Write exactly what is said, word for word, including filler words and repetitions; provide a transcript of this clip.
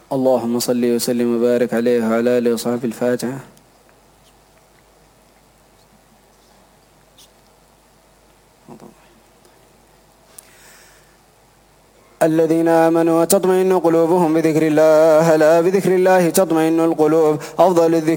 اللهم صل وسلم وبارك عليه وعلى آله وصحبه. الفاتحة. الذين آمنوا وتطمئن قلوبهم بذكر الله، ألا بذكر الله تطمئن القلوب. أفضل الذكر